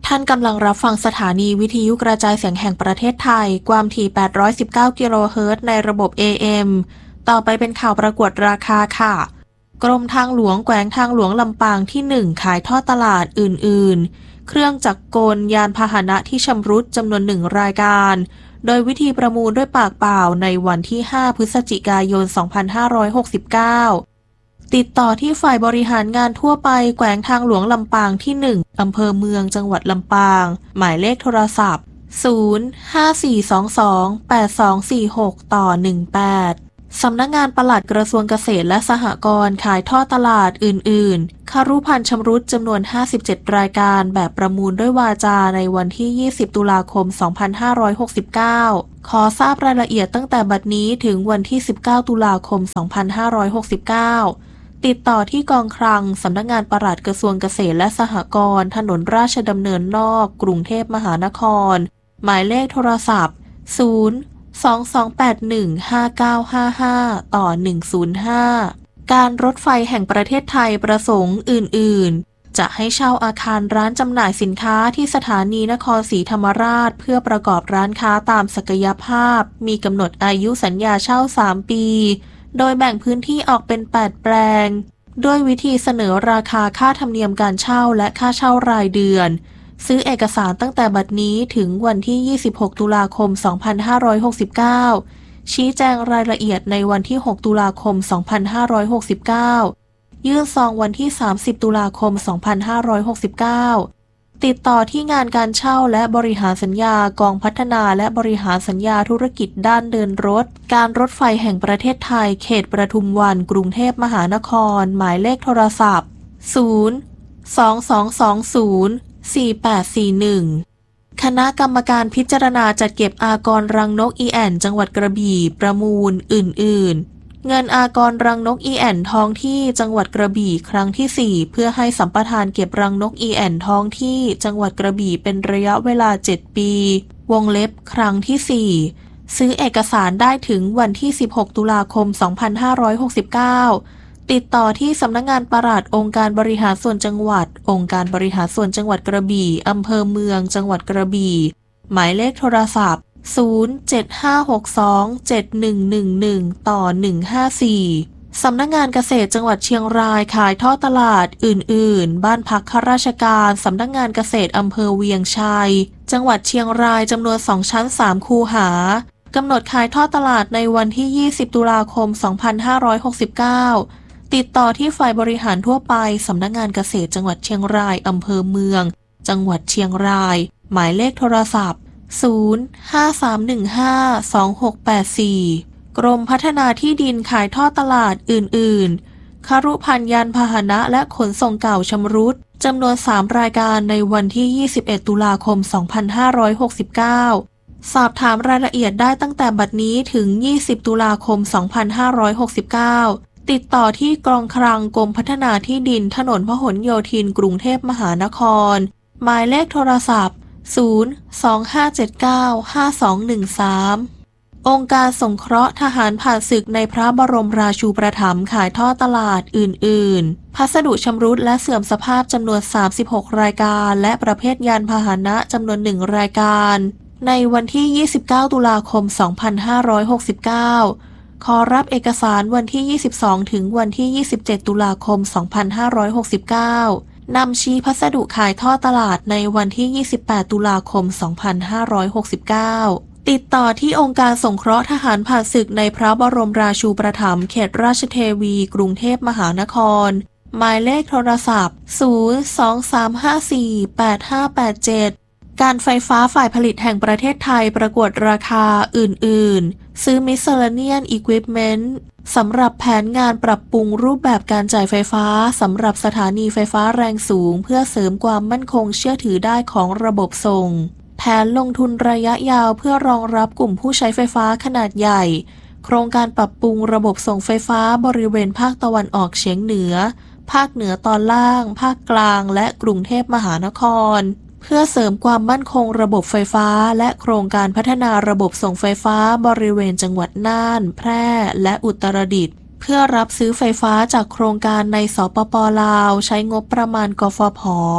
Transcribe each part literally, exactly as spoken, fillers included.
ท่านกำลังรับฟังสถานีวิทยุกระจายเสียงแห่งประเทศไทยความถี่แปดร้อยสิบเก้ากิโลเฮิรตซ์ในระบบ เอ เอ็ม ต่อไปเป็นข่าวประกวดราคาค่ะกรมทางหลวงแขวงทางหลวงลำปางที่หนึ่งขายทอดตลาดอื่นๆเครื่องจักรกลยานพาหนะที่ชำรุดจำนวนหนึ่งรายการโดยวิธีประมูลด้วยปากเปล่าในวันที่ห้าพฤศจิกายนสองพันห้าร้อยหกสิบเก้าติดต่อที่ฝ่ายบริหารงานทั่วไปแขวงทางหลวงลำปางที่หนึ่งอำเภอเมืองจังหวัดลำปางหมายเลขโทรศัพท์ศูนย์ ห้า สี่ สอง สอง แปด สอง สี่ หก ต่อ หนึ่ง แปดสำนักงานปลัดกระทรวงเกษตรและสหกรณ์ขายทอดตลาดอื่นๆคารุภัณฑ์ชำรุดจำนวนห้าสิบเจ็ดรายการแบบประมูลด้วยวาจาในวันที่ยี่สิบตุลาคมสองพันห้าร้อยหกสิบเก้าขอทราบรายละเอียดตั้งแต่บัดนี้ถึงวันที่สิบเก้าตุลาคมสองพันห้าร้อยหกสิบเก้าติดต่อที่กองคลังสำนักงานปลัดกระทรวงเกษตรและสหกรณ์ถนนราชดำเนินนอกกรุงเทพมหานครหมายเลขโทรศัพท์ศูนย์ สอง สอง แปด หนึ่ง ห้า เก้า ห้า ห้า ต่อ หนึ่ง ศูนย์ ห้าการรถไฟแห่งประเทศไทยประสงค์อื่นๆจะให้เช่าอาคารร้านจำหน่ายสินค้าที่สถานีนครศรีธรรมราชเพื่อประกอบร้านค้าตามศักยภาพมีกำหนดอายุสัญญาเช่าสามปีโดยแบ่งพื้นที่ออกเป็นแปดแปลงด้วยวิธีเสนอราคาค่าธรรมเนียมการเช่าและค่าเช่ารายเดือนซื้อเอกสารตั้งแต่บัดนี้ถึงวันที่ยี่สิบหกตุลาคมสองพันห้าร้อยหกสิบเก้าชี้แจงรายละเอียดในวันที่หกตุลาคมสองพันห้าร้อยหกสิบเก้ายื่นซองวันที่สามสิบตุลาคมสองพันห้าร้อยหกสิบเก้าติดต่อที่งานการเช่าและบริหารสัญญากองพัฒนาและบริหารสัญญาธุรกิจด้านเดินรถการรถไฟแห่งประเทศไทยเขตปทุมวันกรุงเทพมหานครหมายเลขโทรศัพท์ศูนย์ สอง สอง สอง ศูนย์ สี่ แปด สี่ หนึ่งคณะกรรมการพิจารณาจัดเก็บอากรรังนกอีแอ่นจังหวัดกระบี่ประมูลอื่นๆเงินอากรรังนกอีแอ่นท้องที่จังหวัดกระบี่ครั้งที่สี่เพื่อให้สัมปทานเก็บรังนกอีแอ่นท้องที่จังหวัดกระบี่เป็นระยะเวลาเจ็ดปีวงเล็บครั้งที่สี่ซื้อเอกสารได้ถึงวันที่สิบหกตุลาคมสองพันห้าร้อยหกสิบเก้าติดต่อที่สำนักงานปลัดองค์การบริหารส่วนจังหวัดองค์การบริหารส่วนจังหวัดกระบี่อำเภอเมืองจังหวัดกระบี่หมายเลขโทรศัพท์ศูนย์ เจ็ด ห้า หก สอง เจ็ด หนึ่ง หนึ่ง หนึ่ง ต่อ หนึ่ง ห้า สี่สำนักงานเกษตรจังหวัดเชียงรายขายทอดตลาดอื่นๆบ้านพักข้าราชการสำนักงานเกษตรอำเภอเวียงชัยจังหวัดเชียงรายจำนวนสองชั้นสามคูหากำหนดขายทอดตลาดในวันที่ยี่สิบตุลาคมสองพันห้าร้อยหกสิบเก้าติดต่อที่ฝ่ายบริหารทั่วไปสำนักงานเกษตรจังหวัดเชียงรายอำเภอเมืองจังหวัดเชียงรายหมายเลขโทรศัพท์ศูนย์ ห้า สาม หนึ่ง ห้า สอง หก แปด สี่กรมพัฒนาที่ดินขายทอดตลาดอื่นๆคารุภัณฑ์ยานพาหนะและขนส่งเก่าชำรุดจำนวนสามรายการในวันที่ยี่สิบเอ็ดตุลาคมสองพันห้าร้อยหกสิบเก้าสอบถามรายละเอียดได้ตั้งแต่บัดนี้ถึงยี่สิบตุลาคมสองพันห้าร้อยหกสิบเก้าติดต่อที่กองคลังกรมพัฒนาที่ดินถนนพหลโยธินกรุงเทพมหานครหมายเลขโทรศัพท์ศูนย์ สอง ห้า เจ็ด เก้า ห้า สอง หนึ่ง สามองค์การสงเคราะห์ทหารผ่านศึกในพระบรมราชูปถัมภ์ขายทอดตลาดอื่นๆพัสดุชำรุดและเสื่อมสภาพจำนวนสามสิบหกรายการและประเภทยานพาหนะจำนวนหนึ่งรายการในวันที่ยี่สิบเก้าตุลาคมสองพันห้าร้อยหกสิบเก้าขอรับเอกสารวันที่ยี่สิบสองถึงวันที่ยี่สิบเจ็ดตุลาคมสองพันห้าร้อยหกสิบเก้านำชี้พัสดุขายทอดตลาดในวันที่ยี่สิบแปดตุลาคมสองพันห้าร้อยหกสิบเก้าติดต่อที่องค์การสงเคราะห์ทหารผ่านศึกในพระบรมราชูปถัมภ์เขตราชเทวีกรุงเทพมหานครหมายเลขโทรศัพท์ศูนย์ สอง สาม ห้า สี่ แปด ห้า แปด เจ็ดการไฟฟ้าฝ่ายผลิตแห่งประเทศไทยประกวดราคาอื่นๆซื้อ Miscellaneous Equipment สำหรับแผนงานปรับปรุงรูปแบบการจ่ายไฟฟ้าสำหรับสถานีไฟฟ้าแรงสูงเพื่อเสริมความมั่นคงเชื่อถือได้ของระบบส่งแผนลงทุนระยะยาวเพื่อรองรับกลุ่มผู้ใช้ไฟฟ้าขนาดใหญ่โครงการปรับปรุงระบบส่งไฟฟ้าบริเวณภาคตะวันออกเฉียงเหนือภาคเหนือตอนล่างภาคกลางและกรุงเทพมหานครเพื่อเสริมความมั่นคงระบบไฟฟ้าและโครงการพัฒนาระบบส่งไฟฟ้าบริเวณจังหวัดน่านแพร่และอุตรดิตถ์เพื่อรับซื้อไฟฟ้าจากโครงการในสปป.ลาวใช้งบประมาณกฟผ.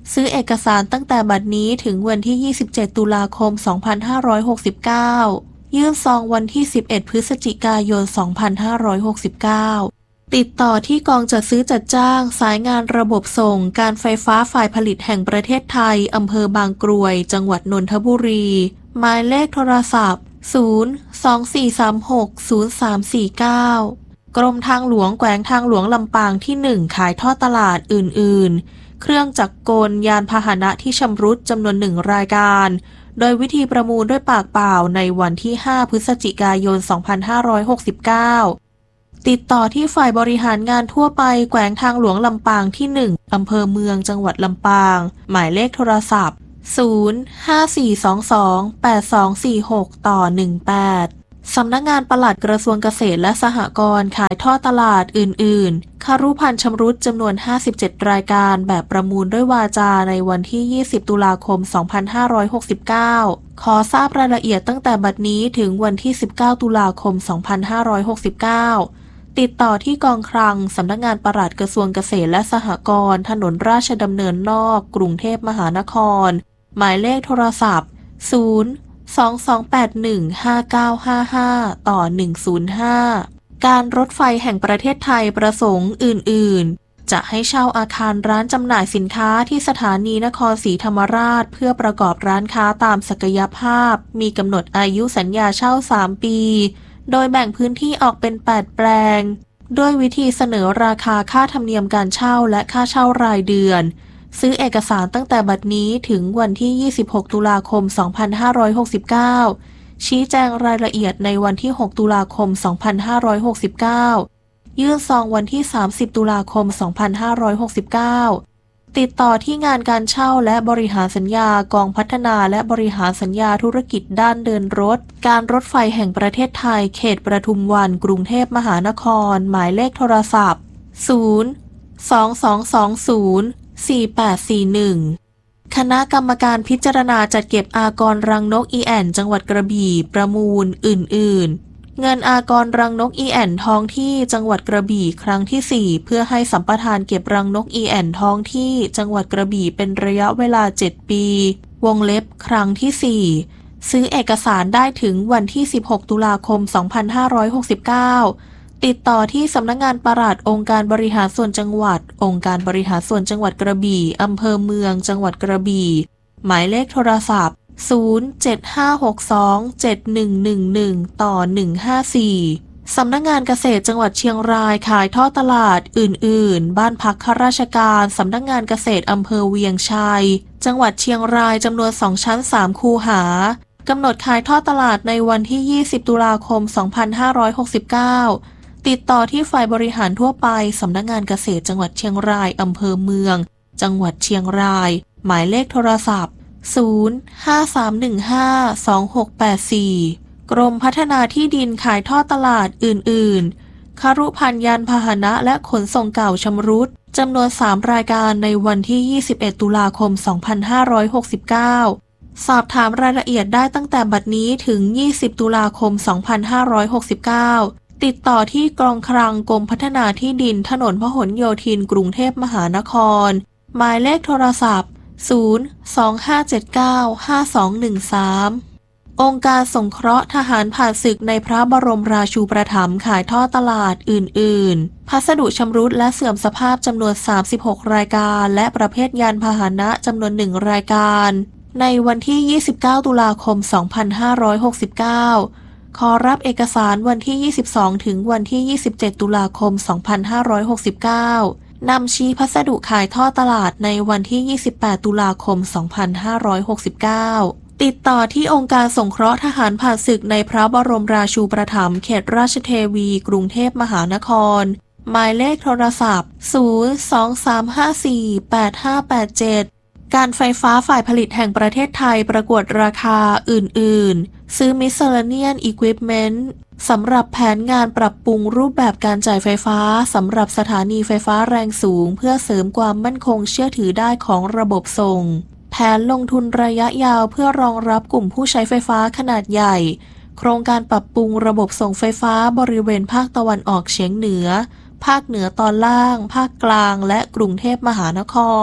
ซื้อเอกสารตั้งแต่บัดนี้ถึงวันที่ยี่สิบเจ็ดตุลาคมสองพันห้าร้อยหกสิบเก้ายื่นซองวันที่สิบเอ็ดพฤศจิกายนสองพันห้าร้อยหกสิบเก้าติดต่อที่กองจัดซื้อจัดจ้างสายงานระบบส่งการไฟฟ้าฝ่ายผลิตแห่งประเทศไทยอำเภอบางกรวยจังหวัดนนทบุรีหมายเลขโทรศัพท์ศูนย์ สอง สี่ สาม หก ศูนย์ สาม สี่ เก้ากรมทางหลวงแขวงทางหลวงลำปางที่หนึ่งขายทอดตลาดอื่นๆเครื่องจักรกลยานพาหนะที่ชำรุดจำนวนหนึ่งรายการโดยวิธีประมูลด้วยปากเปล่าในวันที่ห้าพฤศจิกายนสองพันห้าร้อยหกสิบเก้าติดต่อที่ฝ่ายบริหารงานทั่วไปแขวงทางหลวงลำปางที่หนึ่งอำเภอเมืองจังหวัดลำปางหมายเลขโทรศัพท์ศูนย์ ห้า สี่ สอง สอง แปด สอง สี่ หก ต่อ หนึ่ง แปดสำนักงานปลัดกระทรวงเกษตรและสหกรณ์ขายทอดตลาดอื่นๆคารุภัณฑ์ชำรุดจำนวนห้าสิบเจ็ดรายการแบบประมูลด้วยวาจาในวันที่ยี่สิบตุลาคมสองพันห้าร้อยหกสิบเก้าขอทราบรายละเอียดตั้งแต่บัดนี้ถึงวันที่สิบเก้าตุลาคมสองพันห้าร้อยหกสิบเก้าติดต่อที่กองคลังสำนักงานปลัดกระทรวงเกษตรและสหกรณ์ถนนราชดำเนินนอกกรุงเทพมหานครหมายเลขโทรศัพท์ศูนย์ สอง สอง แปด หนึ่ง ห้า เก้า ห้า ห้า ต่อ หนึ่ง ศูนย์ ห้าการรถไฟแห่งประเทศไทยประสงค์อื่นๆจะให้เช่าอาคารร้านจำหน่ายสินค้าที่สถานีนครศรีธรรมราชเพื่อประกอบร้านค้าตามศักยภาพมีกำหนดอายุสัญญาเช่าสามปีโดยแบ่งพื้นที่ออกเป็นแปดแปลงด้วยวิธีเสนอราคาค่าธรรมเนียมการเช่าและค่าเช่ารายเดือนซื้อเอกสารตั้งแต่บัดนี้ถึงวันที่ยี่สิบหกตุลาคมสองพันห้าร้อยหกสิบเก้าชี้แจงรายละเอียดในวันที่หกตุลาคมสองพันห้าร้อยหกสิบเก้ายื่นซองวันที่สามสิบตุลาคมสองพันห้าร้อยหกสิบเก้าติดต่อที่งานการเช่าและบริหารสัญญากองพัฒนาและบริหารสัญญาธุรกิจด้านเดินรถการรถไฟแห่งประเทศไทยเขตปทุมวันกรุงเทพมหานครหมายเลขโทรศัพท์ศูนย์ สอง สอง สอง ศูนย์ สี่ แปด สี่ หนึ่งคณะกรรมการพิจารณาจัดเก็บอากรรังนกอีแอ่นจังหวัดกระบี่ประมูลอื่นๆเงินอากรรังนกอีแอ่นท้องที่จังหวัดกระบี่ครั้งที่สี่เพื่อให้สัมปทานเก็บรังนกอีแอ่นท้องที่จังหวัดกระบี่เป็นระยะเวลาเจ็ดปีวงเล็บครั้งที่สี่ซื้อเอกสารได้ถึงวันที่สิบหกตุลาคมสองพันห้าร้อยหกสิบเก้าติดต่อที่สำนักงานปลัดองค์การบริหารส่วนจังหวัดองค์การบริหารส่วนจังหวัดกระบี่อำเภอเมืองจังหวัดกระบี่หมายเลขโทรศัพท์ศูนย์ เจ็ด ห้า หก สอง เจ็ด หนึ่ง หนึ่ง หนึ่ง ต่อ หนึ่ง ห้า สี่สำนักงานเกษตรจังหวัดเชียงรายขายทอดตลาดอื่นๆบ้านพักข้าราชการสำนักงานเกษตรอำเภอเวียงชัยจังหวัดเชียงรายจำนวนสองชั้นสามคูหากำหนดขายทอดตลาดในวันที่ยี่สิบตุลาคมสองพันห้าร้อยหกสิบเก้าติดต่อที่ฝ่ายบริหารทั่วไปสำนักงานเกษตรจังหวัดเชียงรายอำเภอเมืองจังหวัดเชียงรายหมายเลขโทรศัพท์ศูนย์ ห้า สาม หนึ่ง ห้า สอง หก แปด สี่กรมพัฒนาที่ดินขายทอดตลาดอื่นๆคารุภัณฑ์ยานพาหนะและขนส่งเก่าชำรุดจำนวนสามรายการในวันที่ยี่สิบเอ็ดตุลาคมสองพันห้าร้อยหกสิบเก้าสอบถามรายละเอียดได้ตั้งแต่บัดนี้ถึงยี่สิบตุลาคมสองพันห้าร้อยหกสิบเก้าติดต่อที่กองคลังกรมพัฒนาที่ดินถนนพหลโยธินกรุงเทพมหานครหมายเลขโทรศัพท์ศูนย์ สอง ห้า เจ็ด เก้า ห้า สอง หนึ่ง สามองค์การสงเคราะห์ทหารผ่านศึกในพระบรมราชูปถัมภ์ขายทอดตลาดอื่นๆพัสดุชำรุดและเสื่อมสภาพจำนวนสามสิบหกรายการและประเภทยานพาหนะจำนวนหนึ่งรายการในวันที่ยี่สิบเก้าตุลาคมสองพันห้าร้อยหกสิบเก้าขอรับเอกสารวันที่ยี่สิบสองถึงวันที่ยี่สิบเจ็ดตุลาคมสองพันห้าร้อยหกสิบเก้านำชี้พัสดุขายทอดตลาดในวันที่ยี่สิบแปดตุลาคมสองพันห้าร้อยหกสิบเก้าติดต่อที่องค์การสงเคราะห์ทหารผ่านศึกในพระบรมราชูปถัมภ์เขตราชเทวีกรุงเทพมหานครหมายเลขโทรศัพท์ศูนย์ สอง สาม ห้า สี่ แปด ห้า แปด เจ็ดการไฟฟ้าฝ่ายผลิตแห่งประเทศไทยประกวดราคาอื่นๆซื้อ Miscellaneous Equipment สำหรับแผนงานปรับปรุงรูปแบบการจ่ายไฟฟ้าสำหรับสถานีไฟฟ้าแรงสูงเพื่อเสริมความมั่นคงเชื่อถือได้ของระบบส่งแผนลงทุนระยะยาวเพื่อรองรับกลุ่มผู้ใช้ไฟฟ้าขนาดใหญ่โครงการปรับปรุงระบบส่งไฟฟ้าบริเวณภาคตะวันออกเฉียงเหนือภาคเหนือตอนล่างภาคกลางและกรุงเทพมหานคร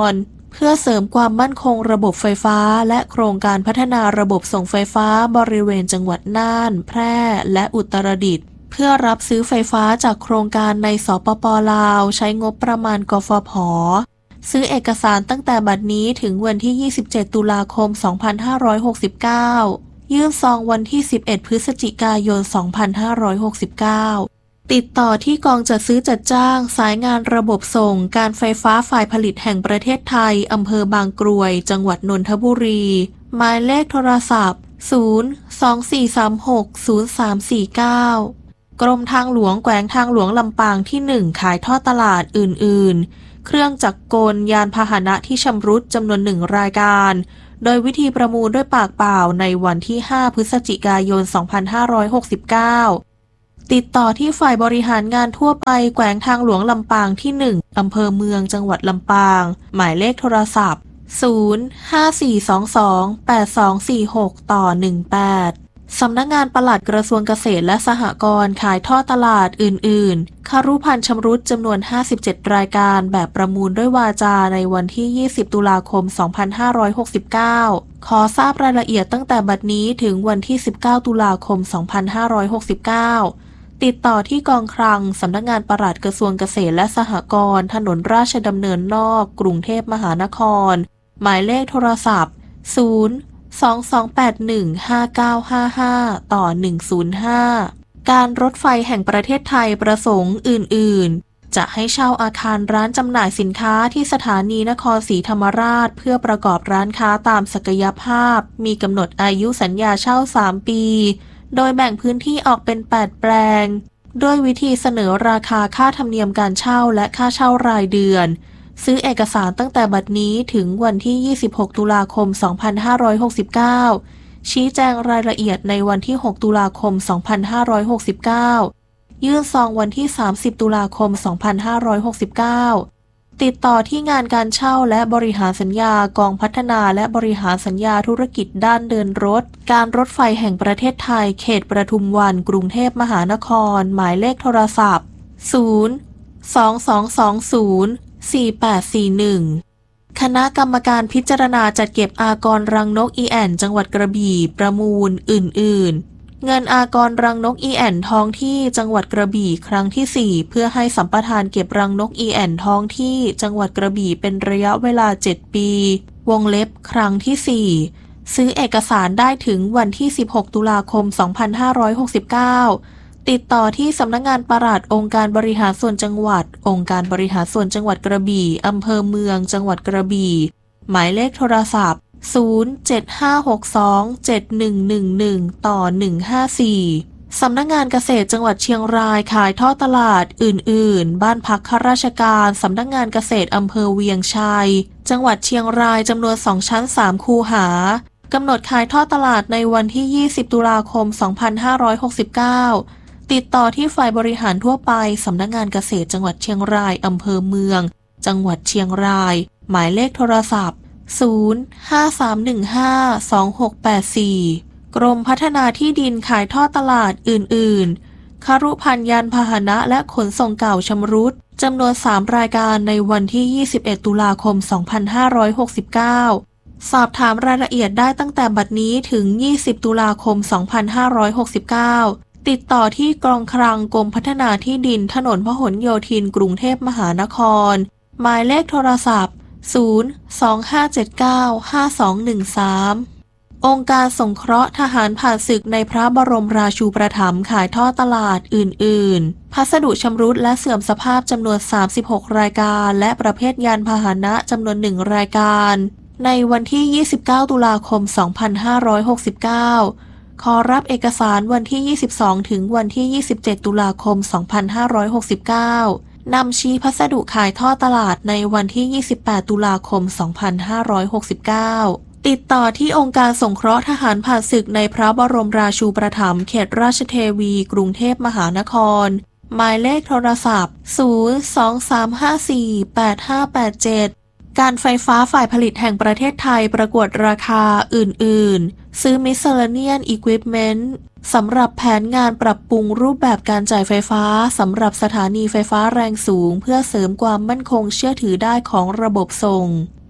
เพื่อเสริมความมั่นคงระบบไฟฟ้าและโครงการพัฒนาระบบส่งไฟฟ้าบริเวณจังหวัดน่านแพร่และอุตรดิตถ์เพื่อรับซื้อไฟฟ้าจากโครงการในสปป.ลาวใช้งบประมาณกฟผ.ซื้อเอกสารตั้งแต่บัดนี้ถึงวันที่ยี่สิบเจ็ดตุลาคมสองพันห้าร้อยหกสิบเก้ายื่นซองวันที่สิบเอ็ดพฤศจิกายนสองพันห้าร้อยหกสิบเก้าติดต่อที่กองจัดซื้อจัดจ้างสายงานระบบส่งการไฟฟ้าฝ่ายผลิตแห่งประเทศไทยอำเภอบางกรวยจังหวัดนนทบุรีหมายเลขโทรศัพท์ศูนย์ สอง สี่ สาม หก ศูนย์ สาม สี่ เก้ากรมทางหลวงแขวงทางหลวงลำปางที่หนึ่งขายทอดตลาดอื่นๆเครื่องจักรกลยานพาหนะที่ชำรุดจำนวนหนึ่งรายการโดยวิธีประมูลด้วยปากเปล่าในวันที่ห้าพฤศจิกายนสองพันห้าร้อยหกสิบเก้าติดต่อที่ฝ่ายบริหารงานทั่วไปแขวงทางหลวงลำปางที่หนึ่งอำเภอเมืองจังหวัดลำปางหมายเลขโทรศัพท์ศูนย์ ห้า สี่ สอง สอง แปด สอง สี่ หก ต่อ หนึ่ง แปดสำนักงานปลัดกระทรวงเกษตรและสหกรณ์ขายทอดตลาดอื่นๆคารุภัณฑ์ชำรุดจำนวนห้าสิบเจ็ดรายการแบบประมูลด้วยวาจาในวันที่ยี่สิบตุลาคมสองพันห้าร้อยหกสิบเก้าขอทราบรายละเอียดตั้งแต่บัดนี้ถึงวันที่สิบเก้าตุลาคมสองพันห้าร้อยหกสิบเก้าติดต่อที่กองคลังสำนักงานปลัดกระทรวงเกษตรและสหกรณ์ถนนราชดำเนินนอกกรุงเทพมหานครหมายเลขโทรศัพท์ศูนย์ สอง สอง แปด หนึ่ง ห้า เก้า ห้า ห้า ต่อ หนึ่ง ศูนย์ ห้าการรถไฟแห่งประเทศไทยประสงค์อื่นๆจะให้เช่าอาคารร้านจำหน่ายสินค้าที่สถานีนครศรีธรรมราชเพื่อประกอบร้านค้าตามศักยภาพมีกำหนดอายุสัญญาเช่าสามปีโดยแบ่งพื้นที่ออกเป็นแปดแปลงด้วยวิธีเสนอราคาค่าธรรมเนียมการเช่าและค่าเช่ารายเดือนซื้อเอกสารตั้งแต่บัดนี้ถึงวันที่ยี่สิบหกตุลาคมสองพันห้าร้อยหกสิบเก้าชี้แจงรายละเอียดในวันที่หกตุลาคมสองพันห้าร้อยหกสิบเก้ายื่นซองวันที่สามสิบตุลาคมสองพันห้าร้อยหกสิบเก้าติดต่อที่งานการเช่าและบริหารสัญญากองพัฒนาและบริหารสัญญาธุรกิจด้านเดินรถการรถไฟแห่งประเทศไทยเขตปทุมวันกรุงเทพมหานครหมายเลขโทรศัพท์ศูนย์ สอง สอง สอง ศูนย์ สี่ แปด สี่ หนึ่งคณะกรรมการพิจารณาจัดเก็บอากรรังนกอีแอนจังหวัดกระบี่ประมูลอื่นๆเงินอากรรังนกอีแอนท้องที่จังหวัดกระบี่ครั้งที่สี่เพื่อให้สัมปทานเก็บรังนกอีแอนท้องที่จังหวัดกระบี่เป็นระยะเวลาเจ็ดปีวงเล็บครั้งที่สี่ซื้อเอกสารได้ถึงวันที่สิบหกตุลาคมสองพันห้าร้อยหกสิบเก้าติดต่อที่สำนักงานปลัดองค์การบริหารส่วนจังหวัดองค์การบริหารส่วนจังหวัดกระบี่อำเภอเมืองจังหวัดกระบี่หมายเลขโทรศัพท์ศูนย์ เจ็ด ห้า หก สอง เจ็ด หนึ่ง หนึ่ง หนึ่ง ต่อ หนึ่ง ห้า สี่สำนักงานเกษตรจังหวัดเชียงรายขายทอดตลาดอื่นๆบ้านพักข้าราชการสำนักงานเกษตรอำเภอเวียงชัยจังหวัดเชียงรายจำนวนสองชั้นสามคูหากำหนดขายทอดตลาดในวันที่ยี่สิบตุลาคมสองพันห้าร้อยหกสิบเก้าติดต่อที่ฝ่ายบริหารทั่วไปสำนักงานเกษตรจังหวัดเชียงรายอำเภอเมืองจังหวัดเชียงรายหมายเลขโทรศัพท์ศูนย์ ห้า สาม หนึ่ง ห้า สอง หก แปด สี่กรมพัฒนาที่ดินขายทอดตลาดอื่นๆคารุภัณฑ์ยานพาหนะและขนส่งเก่าชำรุดจำนวนสามรายการในวันที่ยี่สิบเอ็ดตุลาคมสองพันห้าร้อยหกสิบเก้าสอบถามรายละเอียดได้ตั้งแต่บัดนี้ถึงยี่สิบตุลาคมสองพันห้าร้อยหกสิบเก้าติดต่อที่กองคลังกรมพัฒนาที่ดินถนนพหลโยธินกรุงเทพมหานครหมายเลขโทรศัพท์ศูนย์ สอง ห้า เจ็ด เก้า ห้า สอง หนึ่ง สามองค์การสงเคราะห์ทหารผ่านศึกในพระบรมราชูปถัมภ์ขายทอดตลาดอื่นๆพัสดุชำรุดและเสื่อมสภาพจำนวนสามสิบหกรายการและประเภทยานพาหนะจำนวนหนึ่งรายการในวันที่ยี่สิบเก้าตุลาคมสองพันห้าร้อยหกสิบเก้าขอรับเอกสารวันที่ยี่สิบสองถึงวันที่ยี่สิบเจ็ดตุลาคมสองพันห้าร้อยหกสิบเก้านำชี้พัสดุขายทอดตลาดในวันที่ยี่สิบแปดตุลาคมสองพันห้าร้อยหกสิบเก้าติดต่อที่องค์การสงเคราะห์ทหารผ่านศึกในพระบรมราชูปถัมภ์เขตราชเทวีกรุงเทพมหานครหมายเลขโทรศัพท์ศูนย์ สอง สาม ห้า สี่ แปด ห้า แปด เจ็ดการไฟฟ้าฝ่ายผลิตแห่งประเทศไทยประกวดราคาอื่นๆซื้อ Miscellaneous Equipment สำหรับแผนงานปรับปรุงรูปแบบการจ่ายไฟฟ้าสำหรับสถานีไฟฟ้าแรงสูงเพื่อเสริมความมั่นคงเชื่อถือได้ของระบบส่งแผ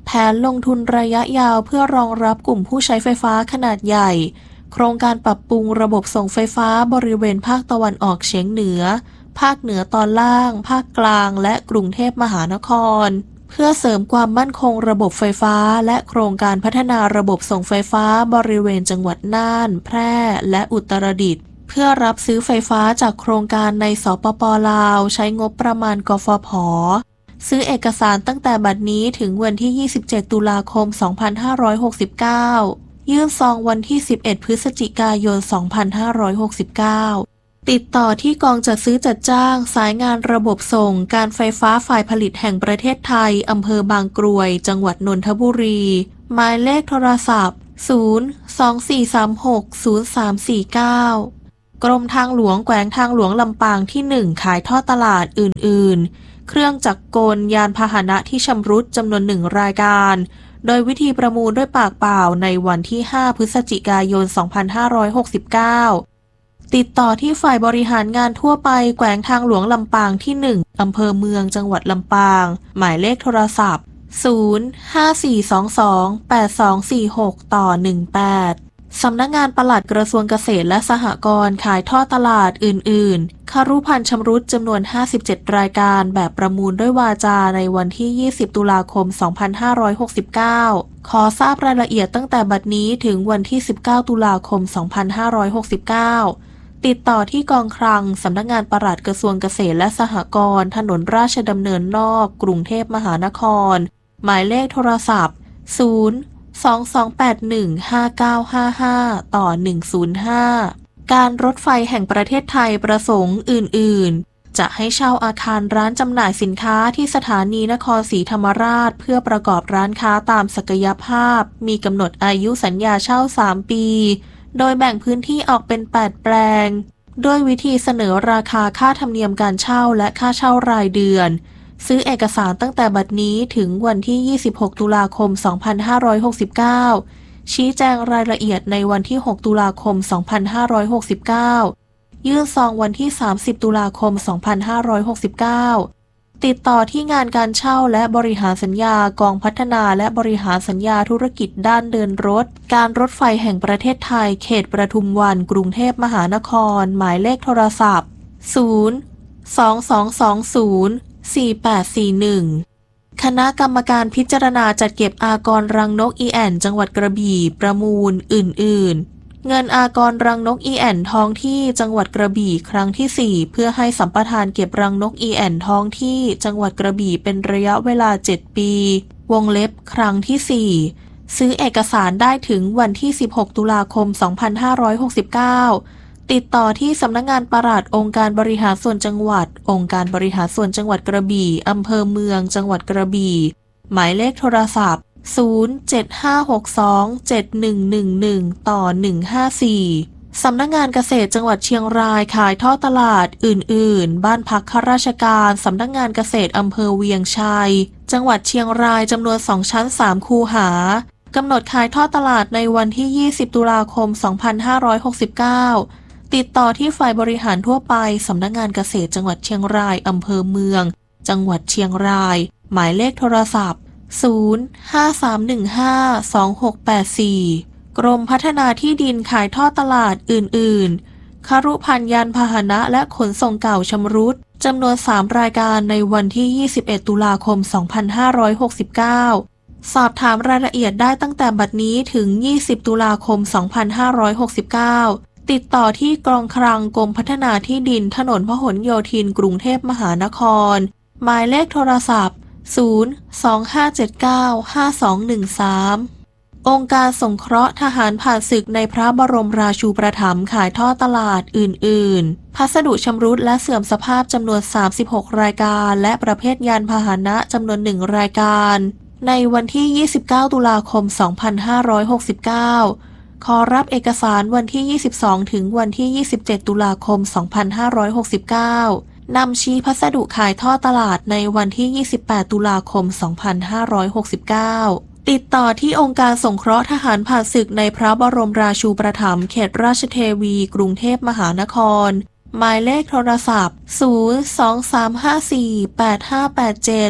แผนลงทุนระยะยาวเพื่อรองรับกลุ่มผู้ใช้ไฟฟ้าขนาดใหญ่โครงการปรับปรุงระบบส่งไฟฟ้าบริเวณภาคตะวันออกเฉียงเหนือภาคเหนือตอนล่างภาคกลางและกรุงเทพมหานครเพื่อเสริมความมั่นคงระบบไฟฟ้าและโครงการพัฒนาระบบส่งไฟฟ้าบริเวณจังหวัดน่านแพร่และอุตรดิตถ์เพื่อรับซื้อไฟฟ้าจากโครงการในสปป.ลาวใช้งบประมาณกฟผ.ซื้อเอกสารตั้งแต่บัดนี้ถึงวันที่ยี่สิบเจ็ดตุลาคมสองพันห้าร้อยหกสิบเก้ายื่นซองวันที่สิบเอ็ดพฤศจิกายนสองพันห้าร้อยหกสิบเก้าติดต่อที่กองจัดซื้อจัดจ้างสายงานระบบส่งการไฟฟ้าฝ่ายผลิตแห่งประเทศไทยอำเภอบางกรวยจังหวัดนนทบุรีหมายเลขโทรศัพท์ศูนย์ สอง สี่ สาม หก ศูนย์ สาม สี่ เก้ากรมทางหลวงแขวงทางหลวงลำปางที่หนึ่งขายทอดตลาดอื่นๆเครื่องจักรกลยานพาหนะที่ชำรุดจำนวนหนึ่งรายการโดยวิธีประมูลด้วยปากเปล่าในวันที่ห้าพฤศจิกายนสองพันห้าร้อยหกสิบเก้าติดต่อที่ฝ่ายบริหารงานทั่วไปแขวงทางหลวงลำปางที่หนึ่งอำเภอเมืองจังหวัดลำปางหมายเลขโทรศัพท์ศูนย์ ห้า สี่ สอง สอง แปด สอง สี่ หก ต่อ หนึ่ง แปดสำนักงานปลัดกระทรวงเกษตรและสหกรณ์ขายทอดตลาดอื่นๆคารุภัณฑ์ชำรุดจำนวนห้าสิบเจ็ดรายการแบบประมูลด้วยวาจาในวันที่ยี่สิบตุลาคมสองพันห้าร้อยหกสิบเก้าขอทราบรายละเอียดตั้งแต่บัดนี้ถึงวันที่สิบเก้าตุลาคมสองพันห้าร้อยหกสิบเก้าติดต่อที่กองคลังสำนักงานปลัดกระทรวงเกษตรและสหกรณ์ถนนราชดำเนินนอกกรุงเทพมหานครหมายเลขโทรศัพท์ศูนย์ สอง สอง แปด หนึ่ง ห้า เก้า ห้า ห้า ต่อ หนึ่ง ศูนย์ ห้าการรถไฟแห่งประเทศไทยประสงค์อื่นๆจะให้เช่าอาคารร้านจำหน่ายสินค้าที่สถานีนครศรีธรรมราชเพื่อประกอบร้านค้าตามศักยภาพมีกำหนดอายุสัญญาเช่าสามปีโดยแบ่งพื้นที่ออกเป็นแปดแปลงด้วยวิธีเสนอราคาค่าธรรมเนียมการเช่าและค่าเช่ารายเดือนซื้อเอกสารตั้งแต่บัดนี้ถึงวันที่ยี่สิบหกตุลาคมสองพันห้าร้อยหกสิบเก้าชี้แจงรายละเอียดในวันที่หกตุลาคมสองพันห้าร้อยหกสิบเก้ายื่นซองวันที่สามสิบตุลาคมสองพันห้าร้อยหกสิบเก้าติดต่อที่งานการเช่าและบริหารสัญญากองพัฒนาและบริหารสัญญาธุรกิจด้านเดินรถการรถไฟแห่งประเทศไทยเขตปทุมวันกรุงเทพมหานครหมายเลขโทรศัพท์ศูนย์ สอง สอง สอง ศูนย์ สี่ แปด สี่ หนึ่งคณะกรรมการพิจารณาจัดเก็บอากรรังนกอีแอนจังหวัดกระบี่ประมูลอื่นๆเงินอากรรังนกอีแอนท้องที่จังหวัดกระบี่ครั้งที่สี่เพื่อให้สัมปทานเก็บรังนกอีแอนท้องที่จังหวัดกระบี่เป็นระยะเวลาเจ็ดปีวงเล็บครั้งที่สี่ซื้อเอกสารได้ถึงวันที่สิบหกตุลาคมสองพันห้าร้อยหกสิบเก้าติดต่อที่สำนักงานปลัดองค์การบริหารส่วนจังหวัดองค์การบริหารส่วนจังหวัดกระบี่อำเภอเมืองจังหวัดกระบี่หมายเลขโทรศัพท์ศูนย์ เจ็ด ห้า หก สอง เจ็ด หนึ่ง หนึ่ง หนึ่ง ต่อ หนึ่ง ห้า สี่สำนักงานเกษตรจังหวัดเชียงรายขายทอดตลาดอื่นๆบ้านพักข้าราชการสำนักงานเกษตรอำเภอเวียงชัยจังหวัดเชียงรายจำนวนสองชั้นสามคูหากำหนดขายทอดตลาดในวันที่ยี่สิบตุลาคมสองพันห้าร้อยหกสิบเก้าติดต่อที่ฝ่ายบริหารทั่วไปสำนักงานเกษตรจังหวัดเชียงรายอำเภอเมืองจังหวัดเชียงรายหมายเลขโทรศัพท์ศูนย์ ห้า สาม หนึ่ง ห้า สอง หก แปด สี่กรมพัฒนาที่ดินขายทอดตลาดอื่นๆคารุภัณฑ์ยานพาหนะและขนส่งเก่าชำรุดจำนวนสามรายการในวันที่ยี่สิบเอ็ดตุลาคมสองพันห้าร้อยหกสิบเก้าสอบถามรายละเอียดได้ตั้งแต่บัดนี้ถึงยี่สิบตุลาคมสองพันห้าร้อยหกสิบเก้าติดต่อที่กองคลังกรมพัฒนาที่ดินถนนพหลโยธินกรุงเทพมหานครหมายเลขโทรศัพท์ศูนย์ สอง ห้า เจ็ด เก้า ห้า สอง หนึ่ง สามองค์การสงเคราะห์ทหารผ่านศึกในพระบรมราชูปถัมภ์ขายทอดตลาดอื่นๆพัสดุชำรุดและเสื่อมสภาพจำนวนสามสิบหกรายการและประเภทยานพาหนะจำนวนหนึ่งรายการในวันที่ยี่สิบเก้าตุลาคมสองพันห้าร้อยหกสิบเก้าขอรับเอกสารวันที่ยี่สิบสองถึงวันที่ยี่สิบเจ็ดตุลาคมสองพันห้าร้อยหกสิบเก้านำชี้พัสดุขายทอดตลาดในวันที่ยี่สิบแปดตุลาคมสองพันห้าร้อยหกสิบเก้าติดต่อที่องค์การสงเคราะห์ทหารผ่านศึกในพระบรมราชูปถัมภ์เขตราชเทวีกรุงเทพมหานครหมายเลขโทรศัพท์ศูนย์ สอง สาม ห้า สี่ แปด ห้า แปด เจ็ด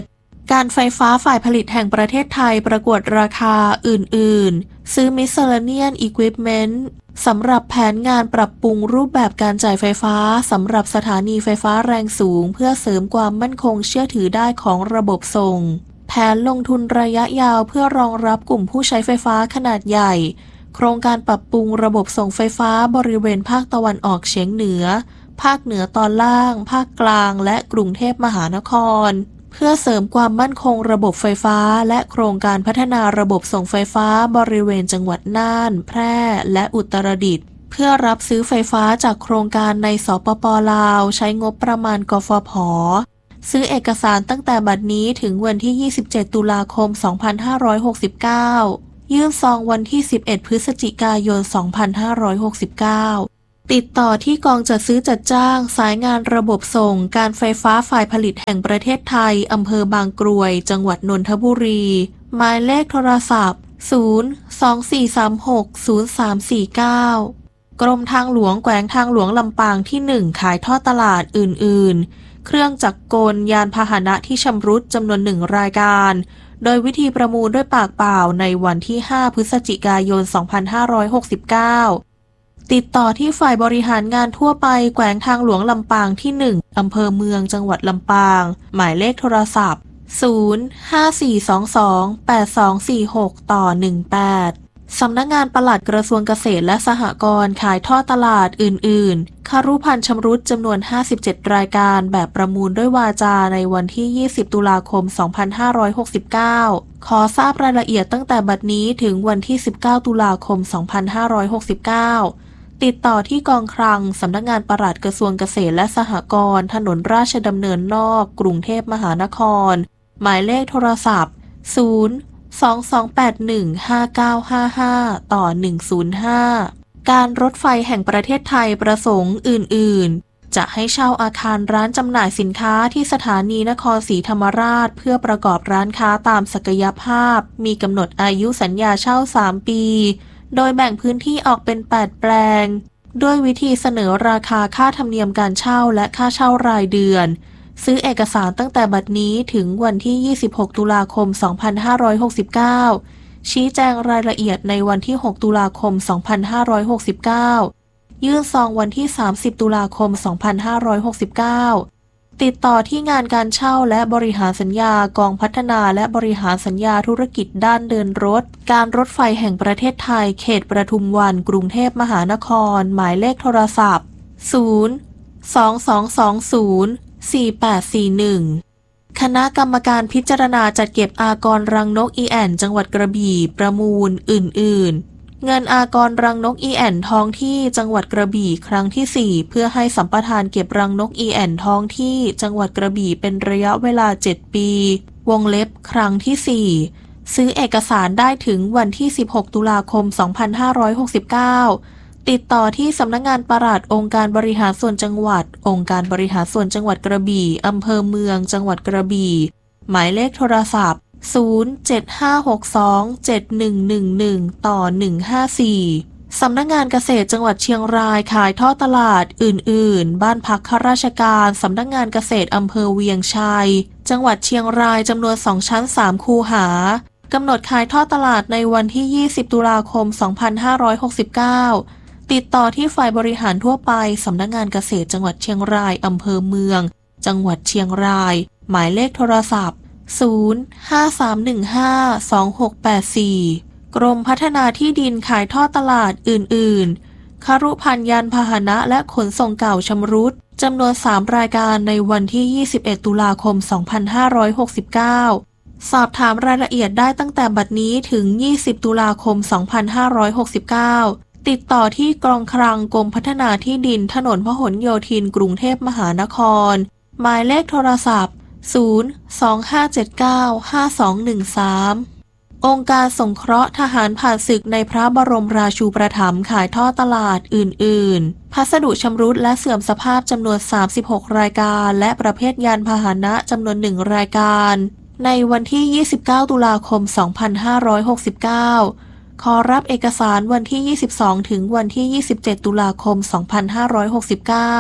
การไฟฟ้าฝ่ายผลิตแห่งประเทศไทยประกวดราคาอื่นๆซื้อ Miscellaneous Equipment สำหรับแผนงานปรับปรุงรูปแบบการจ่ายไฟฟ้าสำหรับสถานีไฟฟ้าแรงสูงเพื่อเสริมความมั่นคงเชื่อถือได้ของระบบส่งแผนลงทุนระยะยาวเพื่อรองรับกลุ่มผู้ใช้ไฟฟ้าขนาดใหญ่โครงการปรับปรุงระบบส่งไฟฟ้าบริเวณภาคตะวันออกเฉียงเหนือภาคเหนือตอนล่างภาคกลางและกรุงเทพมหานครเพื่อเสริมความมั่นคงระบบไฟฟ้าและโครงการพัฒนาระบบส่งไฟฟ้าบริเวณจังหวัดน่านแพร่และอุตรดิตถ์เพื่อรับซื้อไฟฟ้าจากโครงการในสปป.ลาวใช้งบประมาณกฟผ.ซื้อเอกสารตั้งแต่บัดนี้ถึงวันที่ยี่สิบเจ็ดตุลาคมสองพันห้าร้อยหกสิบเก้ายื่นซองวันที่สิบเอ็ดพฤศจิกายนสองพันห้าร้อยหกสิบเก้าติดต่อที่กองจัดซื้อจัดจ้างสายงานระบบส่งการไฟฟ้าฝ่ายผลิตแห่งประเทศไทยอำเภอบางกรวยจังหวัดนนทบุรีหมายเลขโทรศัพท์ศูนย์ สอง สี่ สาม หก ศูนย์ สาม สี่ เก้ากรมทางหลวงแขวงทางหลวงลำปางที่หนึ่งขายทอดตลาดอื่นๆเครื่องจักรกลยานพาหนะที่ชำรุดจำนวนหนึ่งรายการโดยวิธีประมูลด้วยปากเปล่าในวันที่ห้าพฤศจิกายนสองพันห้าร้อยหกสิบเก้าติดต่อที่ฝ่ายบริหารงานทั่วไปแขวงทางหลวงลำปางที่หนึ่งอำเภอเมืองจังหวัดลำปางหมายเลขโทรศัพท์ศูนย์ ห้า สี่ สอง สอง แปด สอง สี่ หก ต่อ หนึ่ง แปดสำนักงานปลัดกระทรวงเกษตรและสหกรณ์ขายทอดตลาดอื่นๆคารุภัณฑ์ชำรุดจำนวนห้าสิบเจ็ดรายการแบบประมูลด้วยวาจาในวันที่ยี่สิบตุลาคมสองพันห้าร้อยหกสิบเก้าขอทราบรายละเอียดตั้งแต่บัดนี้ถึงวันที่สิบเก้าตุลาคมสองพันห้าร้อยหกสิบเก้าติดต่อที่กองคลังสำนักงานปลัดกระทรวงเกษตรและสหกรณ์ถนนราชดำเนินนอกกรุงเทพมหานครหมายเลขโทรศัพท์ศูนย์ สอง สอง แปด หนึ่ง ห้า เก้า ห้า ห้า ต่อ หนึ่ง ศูนย์ ห้าการรถไฟแห่งประเทศไทยประสงค์อื่นๆจะให้เช่าอาคารร้านจำหน่ายสินค้าที่สถานีนครศรีธรรมราชเพื่อประกอบร้านค้าตามศักยภาพมีกำหนดอายุสัญญาเช่าสามปีโดยแบ่งพื้นที่ออกเป็นแปดแปลงด้วยวิธีเสนอราคาค่าธรรมเนียมการเช่าและค่าเช่ารายเดือนซื้อเอกสารตั้งแต่บัดนี้ถึงวันที่ยี่สิบหกตุลาคมสองพันห้าร้อยหกสิบเก้าชี้แจงรายละเอียดในวันที่หกตุลาคมสองพันห้าร้อยหกสิบเก้ายื่นซองวันที่สามสิบตุลาคมสองพันห้าร้อยหกสิบเก้าติดต่อที่งานการเช่าและบริหารสัญญากองพัฒนาและบริหารสัญญาธุรกิจด้านเดินรถการรถไฟแห่งประเทศไทยเขตปทุมวันกรุงเทพมหานครหมายเลขโทรศัพท์ศูนย์ สอง สอง สอง ศูนย์ สี่ แปด สี่ หนึ่งคณะกรรมการพิจารณาจัดเก็บอากรรังนกอีแอนจังหวัดกระบี่ประมูลอื่นๆเงินอากรรังนกอีแอนท้องที่จังหวัดกระบี่ครั้งที่สี่เพื่อให้สัมปทานเก็บรังนกอีแอนท้องที่จังหวัดกระบี่เป็นระยะเวลาเจ็ดปีวงเล็บครั้งที่สี่ซื้อเอกสารได้ถึงวันที่สิบหกตุลาคมสองพันห้าร้อยหกสิบเก้าติดต่อที่สำนักงานปลัดองค์การบริหารส่วนจังหวัดองค์การบริหารส่วนจังหวัดกระบี่อำเภอเมืองจังหวัดกระบี่หมายเลขโทรศัพท์ศูนย์ เจ็ด ห้า หก สอง เจ็ด หนึ่ง หนึ่ง หนึ่ง ต่อ หนึ่ง ห้า สี่สำนักงานเกษตรจังหวัดเชียงรายขายทอดตลาดอื่นๆบ้านพักข้าราชการสำนักงานเกษตรอำเภอเวียงชัยจังหวัดเชียงรายจำนวนสองชั้นสามคูหากำหนดขายทอดตลาดในวันที่ยี่สิบตุลาคมสองพันห้าร้อยหกสิบเก้าติดต่อที่ฝ่ายบริหารทั่วไปสำนักงานเกษตรจังหวัดเชียงรายอำเภอเมืองจังหวัดเชียงรายหมายเลขโทรศัพท์ศูนย์ ห้า สาม หนึ่ง ห้า สอง หก แปด สี่กรมพัฒนาที่ดินขายทอดตลาดอื่นๆคารุภัณฑ์ยานพาหนะและขนส่งเก่าชำรุดจำนวนสามรายการในวันที่ยี่สิบเอ็ดตุลาคมสองพันห้าร้อยหกสิบเก้าสอบถามรายละเอียดได้ตั้งแต่บัดนี้ถึงยี่สิบตุลาคมสองพันห้าร้อยหกสิบเก้าติดต่อที่กองคลังกรมพัฒนาที่ดินถนนพหลโยธินกรุงเทพมหานครหมายเลขโทรศัพท์ศูนย์ สอง ห้า เจ็ด เก้า ห้า สอง หนึ่ง สามองค์การสงเคราะห์ทหารผ่านศึกในพระบรมราชูปถัมภ์ขายทอดตลาดอื่นๆพัสดุชำรุดและเสื่อมสภาพจำนวนสามสิบหกรายการและประเภทยานพาหนะจำนวนหนึ่งรายการในวันที่ยี่สิบเก้าตุลาคมสองพันห้าร้อยหกสิบเก้าขอรับเอกสารวันที่ยี่สิบสองถึงวันที่ยี่สิบเจ็ดตุลาคมสองพันห้าร้อยหกสิบเก้า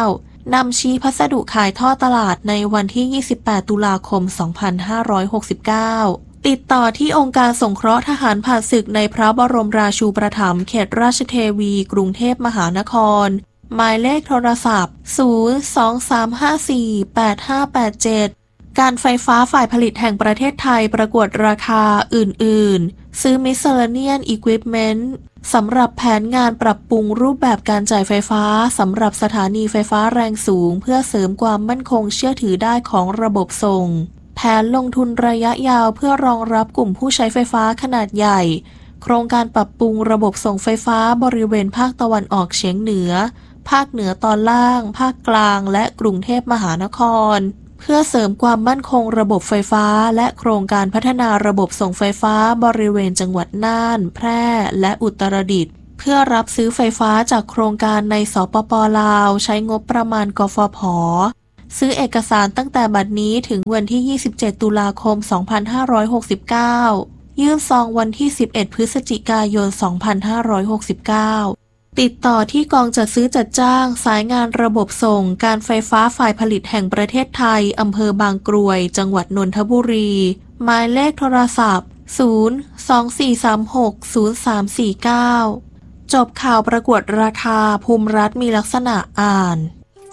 นำชี้พัสดุขายท่อตลาดในวันที่ ยี่สิบแปด ตุลาคม สองพันห้าร้อยหกสิบเก้า ติดต่อที่องค์การสงเคราะห์ทหารผ่านศึกในพระบรมราชูปถัมภ์เขตราชเทวี กรุงเทพมหานคร หมายเลขโทรศัพท์ ศูนย์ สอง สาม ห้า สี่ แปด ห้า แปด เจ็ด การไฟฟ้าฝ่ายผลิตแห่งประเทศไทยประกวดราคาอื่นๆ ซื้อ Miscellaneous Equipment สำหรับแผนงานปรับปรุงรูปแบบการจ่ายไฟฟ้าสำหรับสถานีไฟฟ้าแรงสูงเพื่อเสริมความมั่นคงเชื่อถือได้ของระบบส่งแผนลงทุนระยะยาวเพื่อรองรับกลุ่มผู้ใช้ไฟฟ้าขนาดใหญ่โครงการปรับปรุงระบบส่งไฟฟ้าบริเวณภาคตะวันออกเฉียงเหนือภาคเหนือตอนล่างภาคกลางและกรุงเทพมหานครเพื่อเสริมความมั่นคงระบบไฟฟ้าและโครงการพัฒนาระบบส่งไฟฟ้าบริเวณจังหวัดน่านแพร่และอุตรดิตถ์เพื่อรับซื้อไฟฟ้าจากโครงการในสปป.ลาวใช้งบประมาณกฟผ.ซื้อเอกสารตั้งแต่บัดนี้ถึงวันที่ ยี่สิบเจ็ด ตุลาคม สองพันห้าร้อยหกสิบเก้า ยื่นซองวันที่ สิบเอ็ด พฤศจิกายน สองพันห้าร้อยหกสิบเก้าติดต่อที่กองจัดซื้อจัดจ้างสายงานระบบส่งการไฟฟ้าฝ่ายผลิตแห่งประเทศไทยอำเภอบางกรวยจังหวัดนนทบุรีหมายเลขโทรศัพท์ ศูนย์ สอง สี่ สาม หก ศูนย์ สาม สี่ เก้า จบข่าวประกวดราคาภูมิรัฐมีลักษณะอ่าน